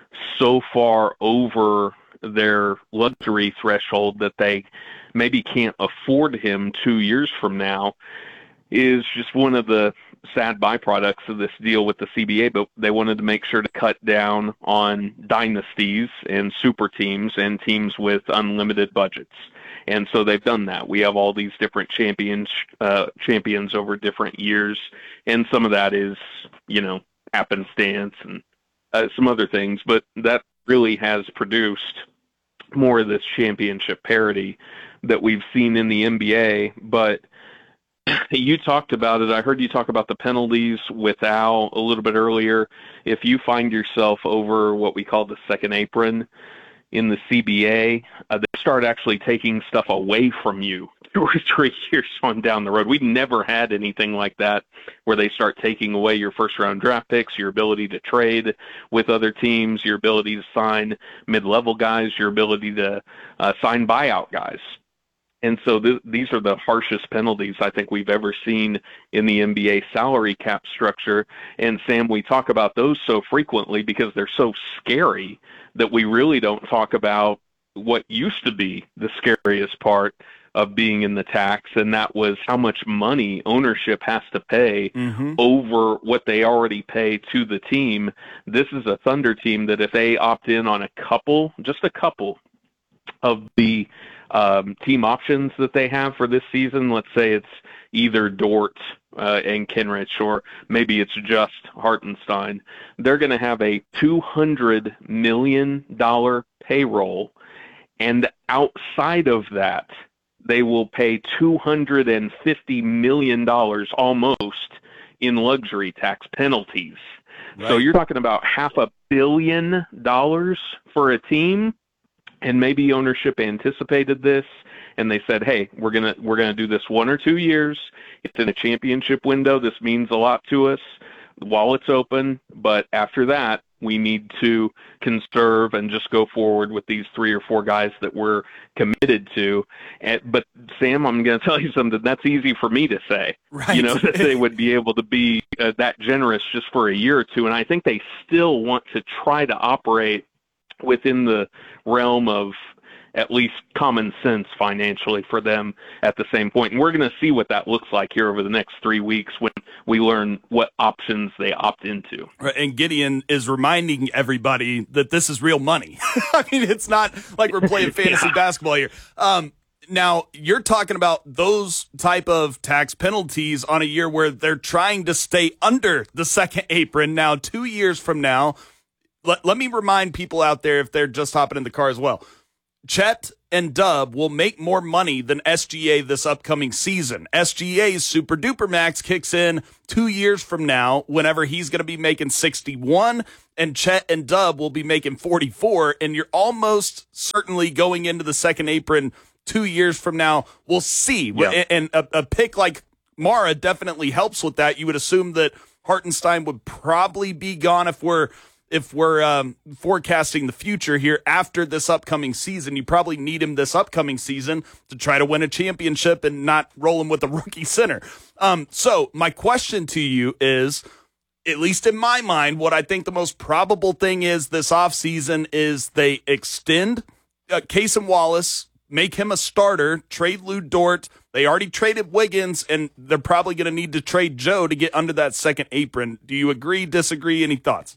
so far over their luxury threshold that they maybe can't afford him two years from now is just one of the sad byproducts of this deal with the C B A. But they wanted to make sure to cut down on dynasties and super teams and teams with unlimited budgets. And so they've done that. We have all these different champions, uh, champions over different years. And some of that is, you know, happenstance and uh, some other things, but that really has produced more of this championship parity that we've seen in the N B A. But you talked about it. I heard you talk about the penalties with Al a little bit earlier. If you find yourself over what we call the second apron in the C B A, uh, they start actually taking stuff away from you two or three years on down the road. We've never had anything like that where they start taking away your first-round draft picks, your ability to trade with other teams, your ability to sign mid-level guys, your ability to uh, sign buyout guys. And so th- these are the harshest penalties I think we've ever seen in the N B A salary cap structure. And, Sam, we talk about those so frequently because they're so scary that we really don't talk about what used to be the scariest part of being in the tax, and that was how much money ownership has to pay mm-hmm. over what they already pay to the team. This is a Thunder team that if they opt in on a couple, just a couple of the um, team options that they have for this season, let's say it's either Dort uh, and Kenrich, or maybe it's just Hartenstein, they're going to have a two hundred million dollars payroll, and outside of that, they will pay two hundred fifty million dollars almost in luxury tax penalties. Right. So you're talking about half a billion dollars for a team, and maybe ownership anticipated this, and they said, hey, we're going to we're gonna do this one or two years. It's in a championship window. This means a lot to us while it's open, but after that, we need to conserve and just go forward with these three or four guys that we're committed to. And, but, Sam, I'm going to tell you something. That's easy for me to say, right. You know, that they would be able to be uh, that generous just for a year or two. And I think they still want to try to operate within the realm of at least common sense financially for them at the same point. And we're going to see what that looks like here over the next three weeks when we learn what options they opt into. Right, and Gideon is reminding everybody that this is real money. I mean, it's not like we're playing fantasy yeah. basketball here. Um, now, you're talking about those type of tax penalties on a year where they're trying to stay under the second apron. Now, two years from now, let, let me remind people out there, if they're just hopping in the car as well, Chet and Dub will make more money than S G A this upcoming season. S G A's Super Duper Max kicks in two years from now, whenever he's going to be making sixty-one, and Chet and Dub will be making forty-four, and you're almost certainly going into the second apron two years from now. We'll see. Yeah. And a, a pick like Mara definitely helps with that. You would assume that Hartenstein would probably be gone if we're If we're um, forecasting the future here after this upcoming season. You probably need him this upcoming season to try to win a championship and not roll him with a rookie center. Um, so my question to you is, at least in my mind, what I think the most probable thing is this offseason is they extend uh, Cason Wallace, make him a starter, trade Lou Dort. They already traded Wiggins, and they're probably going to need to trade Joe to get under that second apron. Do you agree, disagree? Any thoughts?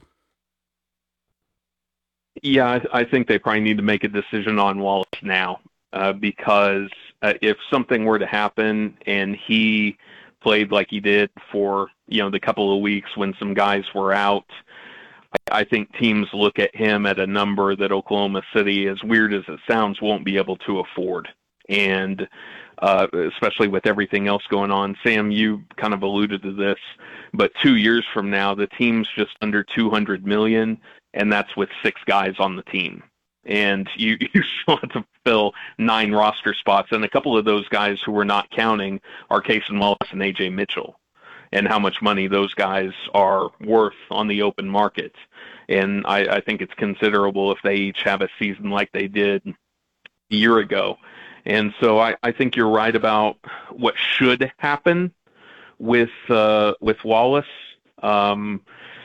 Yeah, I, I think they probably need to make a decision on Wallace now uh, because uh, if something were to happen and he played like he did for, you know, the couple of weeks when some guys were out, I, I think teams look at him at a number that Oklahoma City, as weird as it sounds, won't be able to afford. And uh, especially with everything else going on. Sam, you kind of alluded to this, but two years from now, the team's just under two hundred million dollars, and that's with six guys on the team. And you, you still have to fill nine roster spots, and a couple of those guys who we're not counting are Cason Wallace and A J Mitchell, and how much money those guys are worth on the open market. And I, I think it's considerable if they each have a season like they did a year ago. And so I, I think you're right about what should happen with uh, with Wallace. Um,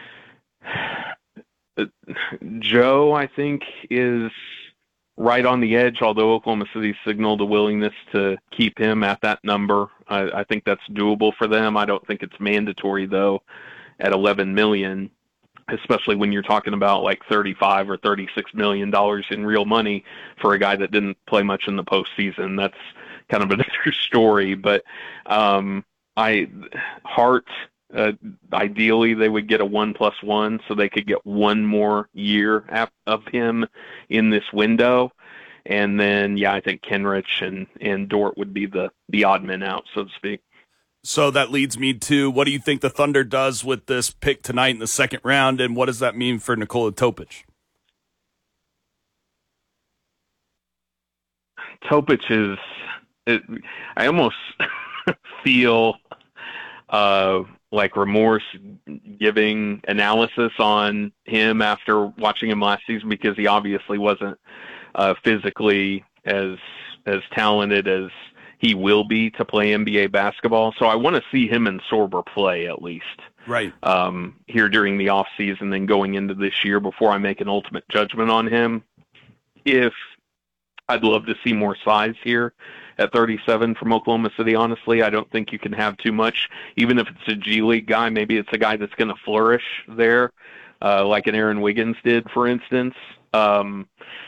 Joe, I think, is right on the edge, although Oklahoma City signaled a willingness to keep him at that number. I, I think that's doable for them. I don't think it's mandatory, though, at eleven million dollars, especially when you're talking about like thirty-five or thirty-six million dollars in real money for a guy that didn't play much in the postseason. That's kind of another story. But um, I Hart, uh, ideally they would get a one plus one, so they could get one more year of him in this window. And then, yeah, I think Kenrich and, and Dort would be the, the odd men out, so to speak. So that leads me to, what do you think the Thunder does with this pick tonight in the second round, and what does that mean for Nikola Topic? Topic is, it, I almost feel uh, like remorse giving analysis on him after watching him last season, because he obviously wasn't uh, physically as as talented as he will be to play N B A basketball. So I want to see him and Sorber play at least. Right. Um, here during the off season, then going into this year before I make an ultimate judgment on him. If I'd love to see more size here at thirty-seven from Oklahoma City, honestly. I don't think you can have too much. Even if it's a G League guy, maybe it's a guy that's going to flourish there, uh, like an Aaron Wiggins did, for instance. Um,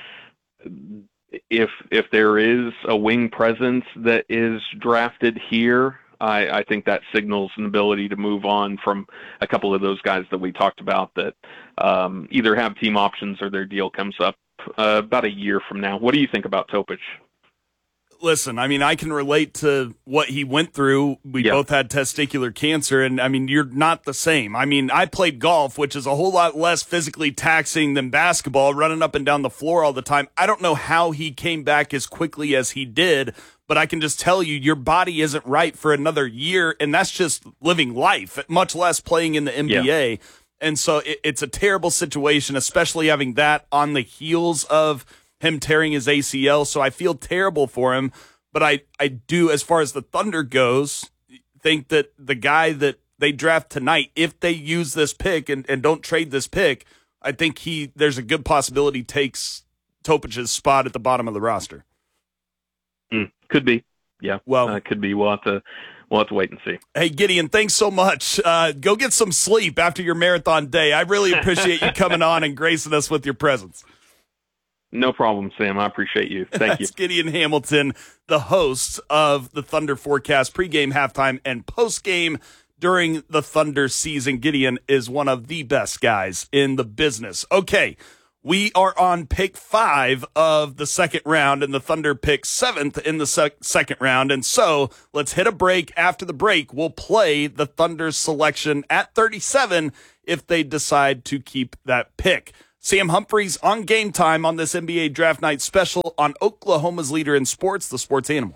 if if there is a wing presence that is drafted here, I, I think that signals an ability to move on from a couple of those guys that we talked about that um, either have team options or their deal comes up uh, about a year from now. What do you think about Topic? Listen, I mean, I can relate to what he went through. We yeah. both had testicular cancer, and I mean, you're not the same. I mean, I played golf, which is a whole lot less physically taxing than basketball, running up and down the floor all the time. I don't know how he came back as quickly as he did, but I can just tell you, your body isn't right for another year, and that's just living life, much less playing in the N B A. Yeah. And so it, it's a terrible situation, especially having that on the heels of him tearing his A C L, so I feel terrible for him. But I, I do, as far as the Thunder goes, think that the guy that they draft tonight, if they use this pick and, and don't trade this pick, I think he there's a good possibility takes Topic's spot at the bottom of the roster. Mm, could be, yeah. Well, uh, could be. We'll have to we'll have to wait and see. Hey, Gideon, thanks so much. Uh, go get some sleep after your marathon day. I really appreciate you coming on and gracing us with your presence. No problem, Sam. I appreciate you. Thank you. That's Gideon Hamilton, the host of the Thunder Forecast pregame, halftime, and postgame during the Thunder season. Gideon is one of the best guys in the business. Okay, we are on pick five of the second round, and the Thunder pick seventh in the sec- second round. And so let's hit a break. After the break, we'll play the Thunder's selection at thirty-seven if they decide to keep that pick. Sam Humphries on Game Time on this N B A Draft Night special on Oklahoma's leader in sports, the Sports Animal.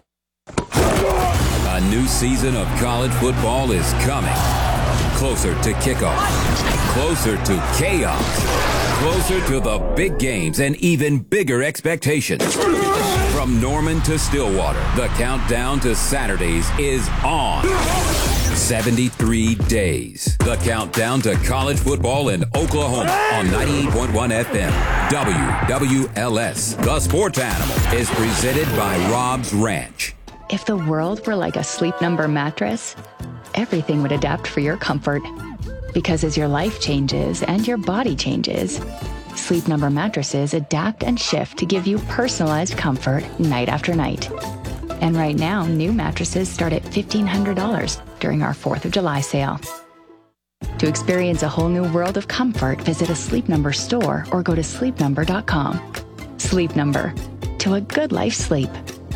A new season of college football is coming. Closer to kickoff. Closer to chaos. Closer to the big games and even bigger expectations. From Norman to Stillwater, the countdown to Saturdays is on. seventy-three days. The countdown to college football in Oklahoma on ninety-eight point one F M. W W L S. The Sports Animal is presented by Rob's Ranch. If the world were like a Sleep Number mattress, everything would adapt for your comfort. Because as your life changes and your body changes, Sleep Number mattresses adapt and shift to give you personalized comfort night after night. And right now, new mattresses start at fifteen hundred dollars during our fourth of July sale. To experience a whole new world of comfort, visit a Sleep Number store or go to sleep number dot com. Sleep Number. To a good life sleep.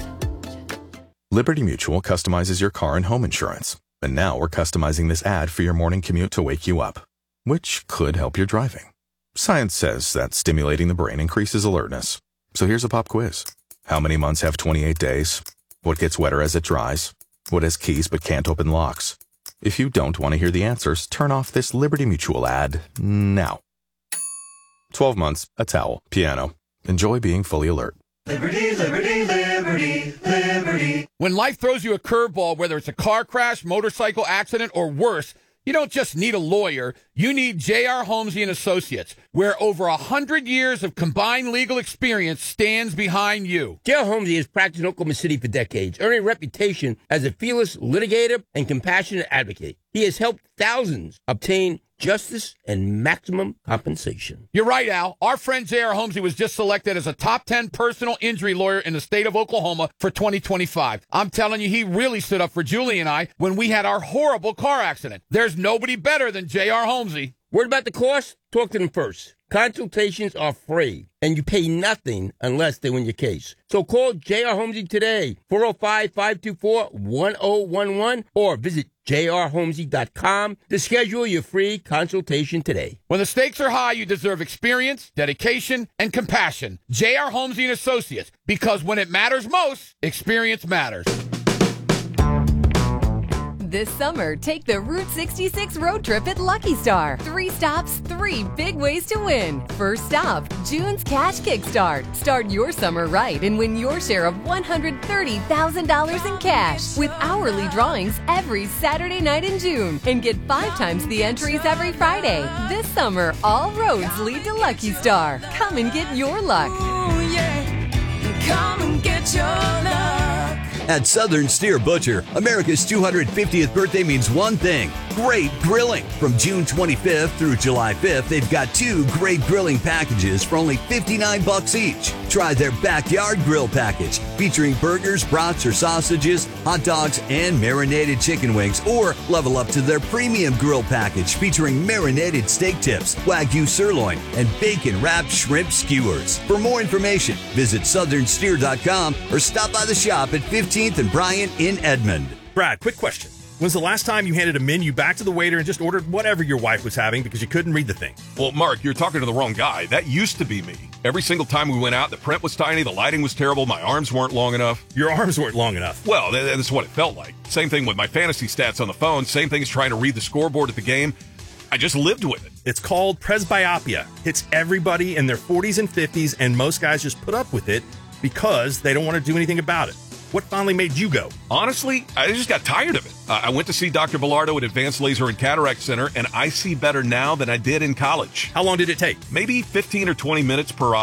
Liberty Mutual customizes your car and home insurance. And now we're customizing this ad for your morning commute to wake you up, which could help your driving. Science says that stimulating the brain increases alertness. So here's a pop quiz. How many months have twenty-eight days? What gets wetter as it dries? What has keys but can't open locks? If you don't want to hear the answers, turn off this Liberty Mutual ad now. twelve months, a towel, piano. Enjoy being fully alert. Liberty, liberty, liberty, liberty. When life throws you a curveball, whether it's a car crash, motorcycle accident, or worse, you don't just need a lawyer. You need J R. Holmesy and Associates, where over a hundred years of combined legal experience stands behind you. J R. Holmesy has practiced in Oklahoma City for decades, earning a reputation as a fearless litigator and compassionate advocate. He has helped thousands obtain justice and maximum compensation. You're right, Al. Our friend J R. Holmesy was just selected as a top ten personal injury lawyer in the state of Oklahoma for twenty twenty-five. I'm telling you, he really stood up for Julie and I when we had our horrible car accident. There's nobody better than J R. Holmesy. Worried about the cost? Talk to them first. Consultations are free, and you pay nothing unless they win your case. So call J R. Holmesy today, four oh five, five two four, one oh one one, or visit j r holmesy dot com to schedule your free consultation today. When the stakes are high, you deserve experience, dedication, and compassion. J R. Holmesy and Associates, because when it matters most, experience matters. This summer, take the Route sixty-six road trip at Lucky Star. Three stops, three big ways to win. First stop, June's Cash Kickstart. Start your summer right and win your share of one hundred thirty thousand dollars in cash with hourly drawings every Saturday night in June. And get five times the entries every Friday. This summer, all roads lead to Lucky Star. Come and get your luck. Ooh, yeah. Come and get your luck. At Southern Steer Butcher, America's two hundred fiftieth birthday means one thing: great grilling. From June twenty-fifth through July fifth, they've got two great grilling packages for only fifty-nine bucks each. Try their backyard grill package, featuring burgers, brats, or sausages, hot dogs, and marinated chicken wings. Or level up to their premium grill package, featuring marinated steak tips, Wagyu sirloin, and bacon-wrapped shrimp skewers. For more information, visit southern steer dot com or stop by the shop at fifteenth and Bryant in Edmond. Brad, quick question. When's the last time you handed a menu back to the waiter and just ordered whatever your wife was having because you couldn't read the thing? Well, Mark, you're talking to the wrong guy. That used to be me. Every single time we went out, the print was tiny, the lighting was terrible, my arms weren't long enough. Your arms weren't long enough? Well, that's what it felt like. Same thing with my fantasy stats on the phone. Same thing as trying to read the scoreboard at the game. I just lived with it. It's called presbyopia. Hits everybody in their forties and fifties, and most guys just put up with it because they don't want to do anything about it. What finally made you go? Honestly, I just got tired of it. Uh, I went to see Doctor Bilardo at Advanced Laser and Cataract Center, and I see better now than I did in college. How long did it take? Maybe fifteen or twenty minutes per eye.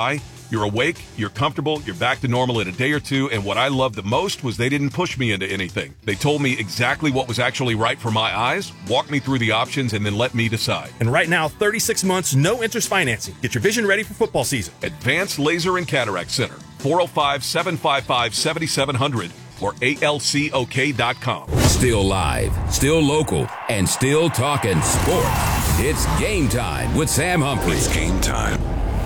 You're awake, you're comfortable, you're back to normal in a day or two, and what I loved the most was they didn't push me into anything. They told me exactly what was actually right for my eyes, walked me through the options, and then let me decide. And right now, thirty-six months, no interest financing. Get your vision ready for football season. Advanced Laser and Cataract Center, four oh five, seven five five, seven seven zero zero or A L C O K dot com. Still live, still local, and still talking sports. It's Game Time with Sam Humphrey. It's game time.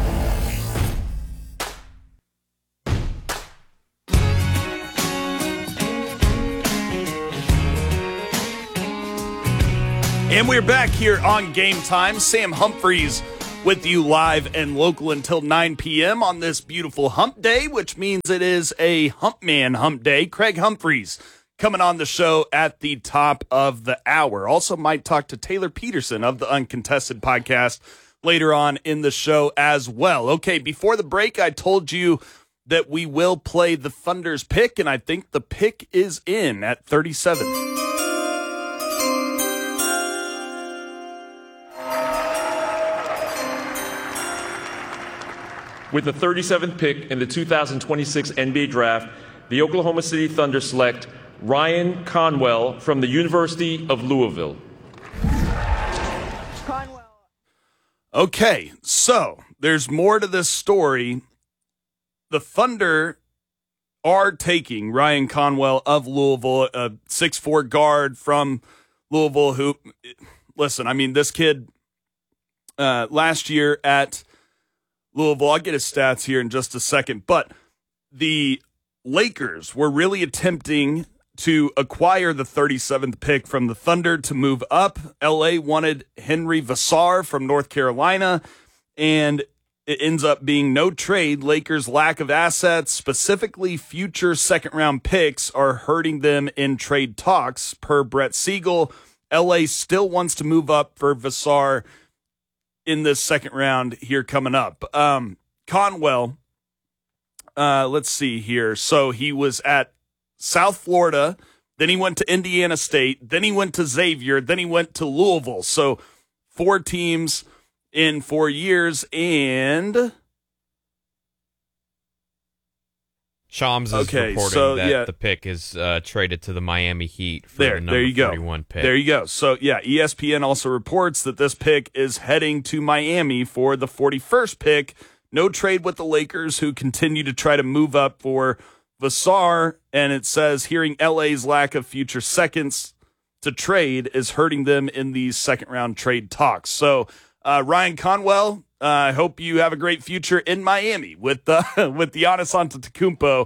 And we're back here on Game Time. Sam Humphreys with you live and local until nine p.m. on this beautiful hump day, which means it is a hump man hump day. Craig Humphreys coming on the show at the top of the hour. Also might talk to Taylor Peterson of the Uncontested podcast later on in the show as well. Okay, before the break, I told you that we will play the Thunder's pick, and I think the pick is in at thirty-seven. With the thirty-seventh pick in the two thousand twenty-six N B A Draft, the Oklahoma City Thunder select Ryan Conwell from the University of Louisville. Okay, so there's more to this story. The Thunder are taking Ryan Conwell of Louisville, a six foot four guard from Louisville who, listen, I mean, this kid uh, last year at Louisville, I'll get his stats here in just a second, but the Lakers were really attempting to acquire the thirty-seventh pick from the Thunder to move up. L A wanted Henry Vassar from North Carolina, and it ends up being no trade. Lakers' lack of assets, specifically future second-round picks, are hurting them in trade talks. Per Brett Siegel, L A still wants to move up for Vassar in this second round here coming up. Um, Conwell, uh, let's see here. So he was at South Florida, then he went to Indiana State, then he went to Xavier, then he went to Louisville. So four teams in four years, and Shams is okay, reporting so, that yeah. the pick is uh, traded to the Miami Heat for there, the number there you go. thirty-one pick. There you go. So, yeah, E S P N also reports that this pick is heading to Miami for the forty-first pick. No trade with the Lakers, who continue to try to move up for Vassar, and it says hearing L A's lack of future seconds to trade is hurting them in these second-round trade talks. So, uh, Ryan Conwell, uh, I hope you have a great future in Miami with uh, with Giannis Antetokounmpo.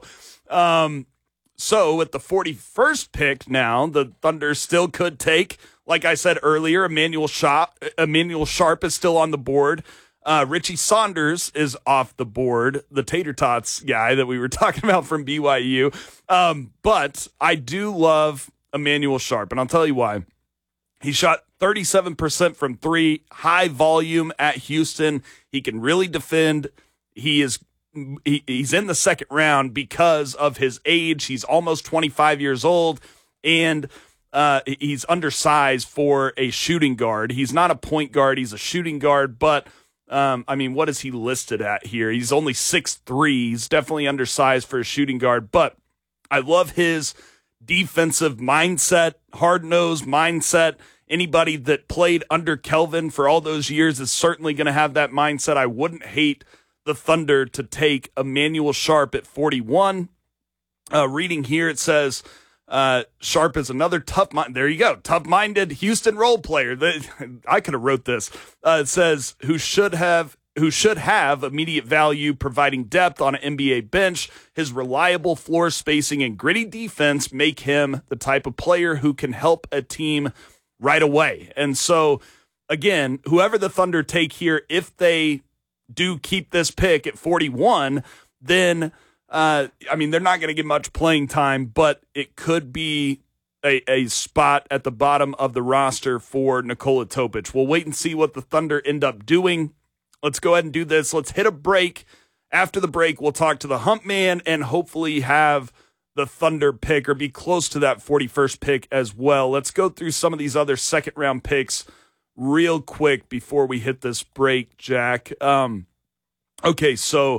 Um, so, with the forty-first pick now, the Thunder still could take, like I said earlier, Emmanuel Sharp, Emmanuel Sharp is still on the board. Uh, Richie Saunders is off the board, the Tater Tots guy that we were talking about from B Y U. Um, but I do love Emmanuel Sharp, and I'll tell you why. He shot thirty-seven percent from three, high volume at Houston. He can really defend. He is he, he's in the second round because of his age. He's almost twenty-five years old, and uh, he's undersized for a shooting guard. He's not a point guard. He's a shooting guard, but Um, I mean, what is he listed at here? He's only six three. He's definitely undersized for a shooting guard, but I love his defensive mindset, hard-nosed mindset. Anybody that played under Kelvin for all those years is certainly going to have that mindset. I wouldn't hate the Thunder to take Emmanuel Sharp at forty-one. Uh, reading here, it says Uh, Sharp is another tough mind. There you go. Tough-minded Houston role player. That, I could have wrote this. Uh, it says who should have who should have immediate value, providing depth on an N B A bench. His reliable floor spacing and gritty defense make him the type of player who can help a team right away. And so, again, whoever the Thunder take here, if they do keep this pick at forty-one, then Uh, I mean, they're not going to get much playing time, but it could be a, a spot at the bottom of the roster for Nikola Topic. We'll wait and see what the Thunder end up doing. Let's go ahead and do this. Let's hit a break. After the break, we'll talk to the Hump Man and hopefully have the Thunder pick or be close to that forty-first pick as well. Let's go through some of these other second-round picks real quick before we hit this break, Jack. Um, okay, so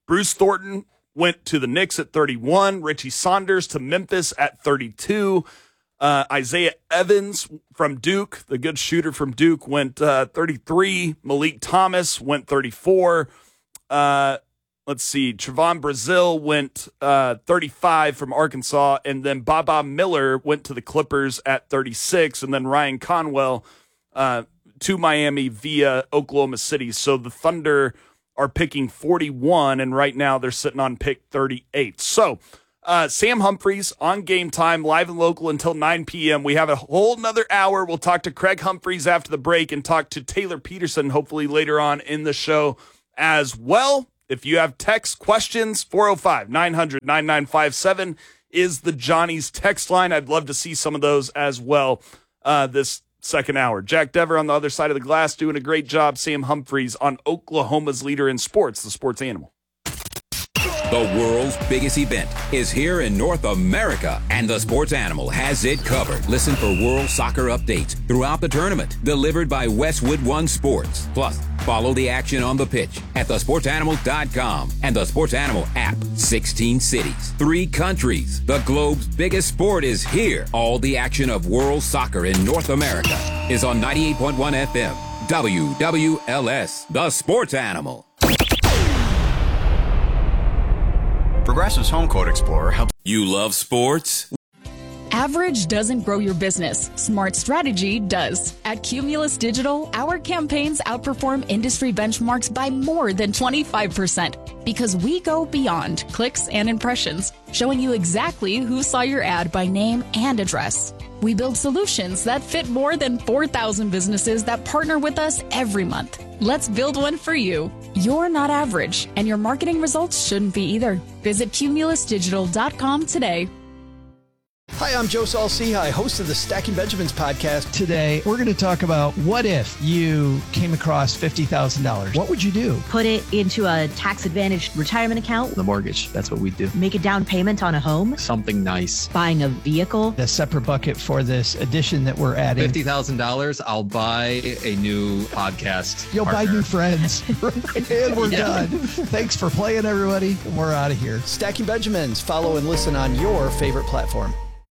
Bruce Thornton went to the Knicks at thirty-one. Richie Saunders to Memphis at thirty-two. Uh, Isaiah Evans from Duke, the good shooter from Duke, went uh, thirty-three. Malik Thomas went thirty-four. Uh, let's see. Trevon Brazile went uh, thirty-five from Arkansas. And then Baba Miller went to the Clippers at thirty-six. And then Ryan Conwell uh, to Miami via Oklahoma City. So the Thunder are picking forty-one, and right now they're sitting on pick thirty-eight. So uh, Sam Humphries on Game Time, live and local until nine p.m. We have a whole nother hour. We'll talk to Craig Humphries after the break and talk to Taylor Peterson hopefully later on in the show as well. If you have text questions, four oh five, nine hundred, ninety-nine fifty-seven is the Johnny's text line. I'd love to see some of those as well uh, this second hour. Jack Dever on the other side of the glass doing a great job. Sam Humphries on Oklahoma's leader in sports, the Sports Animal. The world's biggest event is here in North America, and the Sports Animal has it covered. Listen for World Soccer updates throughout the tournament, delivered by Westwood One Sports. Plus, follow the action on the pitch at the sports animal dot com and the Sports Animal app. sixteen cities, three countries. The globe's biggest sport is here. All the action of World Soccer in North America is on ninety-eight point one F M. W W L S, the Sports Animal. Progressive's Home Quote Explorer helps. You love sports? Average doesn't grow your business. Smart strategy does. At Cumulus Digital, our campaigns outperform industry benchmarks by more than twenty-five percent because we go beyond clicks and impressions, showing you exactly who saw your ad by name and address. We build solutions that fit more than four thousand businesses that partner with us every month. Let's build one for you. You're not average, and your marketing results shouldn't be either. Visit cumulus digital dot com today. Hi, I'm Joe Saul-Sehy, host of the Stacking Benjamins podcast. Today, we're going to talk about what if you came across fifty thousand dollars. What would you do? Put it into a tax-advantaged retirement account. The mortgage, that's what we do. Make a down payment on a home. Something nice. Buying a vehicle. The separate bucket for this addition that we're adding. fifty thousand dollars, I'll buy a new podcast You'll partner. buy new friends. And we're yeah. done. Thanks for playing, everybody. We're out of here. Stacking Benjamins. Follow and listen on your favorite platform.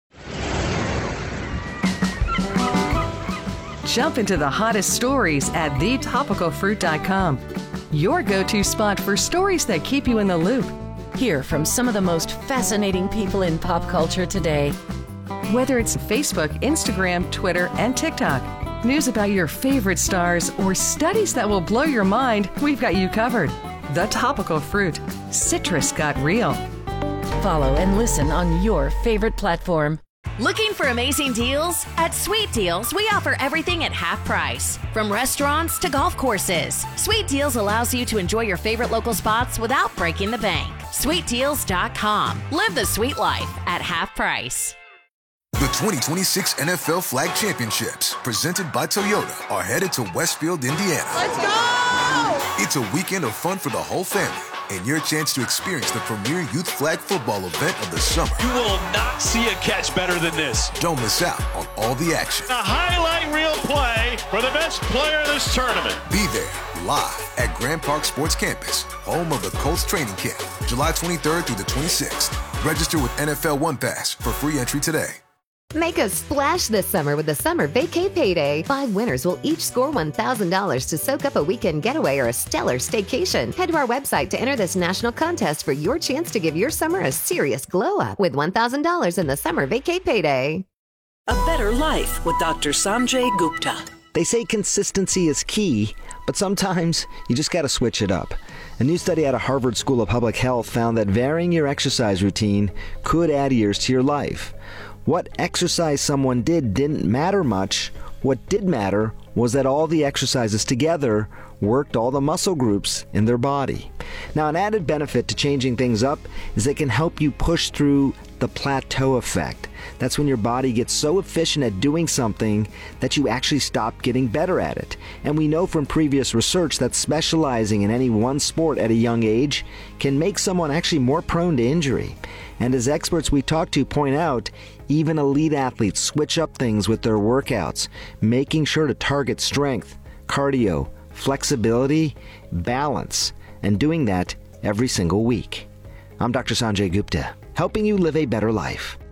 Jump into the hottest stories at the topical fruit dot com. Your go-to spot for stories that keep you in the loop. Hear from some of the most fascinating people in pop culture today. Whether it's Facebook, Instagram, Twitter, and TikTok, news about your favorite stars, or studies that will blow your mind, we've got you covered. The Topical Fruit. Citrus got real. Follow and listen on your favorite platform. Looking for amazing deals? At Sweet Deals, we offer everything at half price. From restaurants to golf courses, Sweet Deals allows you to enjoy your favorite local spots without breaking the bank. sweet deals dot com. Live the sweet life at half price. The twenty twenty-six N F L Flag Championships, presented by Toyota, are headed to Westfield, Indiana. Let's go! It's a weekend of fun for the whole family, and your chance to experience the premier youth flag football event of the summer. You will not see a catch better than this. Don't miss out on all the action. A highlight reel play for the best player in this tournament. Be there, live at Grand Park Sports Campus, home of the Colts training camp, July twenty-third through the twenty-sixth. Register with N F L One Pass for free entry today. Make a splash this summer with the Summer Vacay Payday. Five winners will each score one thousand dollars to soak up a weekend getaway or a stellar staycation. Head to our website to enter this national contest for your chance to give your summer a serious glow up with one thousand dollars in the Summer Vacay Payday. A better life with Doctor Sanjay Gupta. They say consistency is key, but sometimes you just got to switch it up. A new study out of Harvard School of Public Health found that varying your exercise routine could add years to your life. What exercise someone did didn't matter much. What did matter was that all the exercises together worked all the muscle groups in their body. Now, an added benefit to changing things up is they can help you push through the plateau effect. That's when your body gets so efficient at doing something that you actually stop getting better at it. And we know from previous research that specializing in any one sport at a young age can make someone actually more prone to injury. And as experts we talk to point out, even elite athletes switch up things with their workouts, making sure to target strength, cardio, flexibility, balance, and doing that every single week. I'm Doctor Sanjay Gupta, helping you live a better life.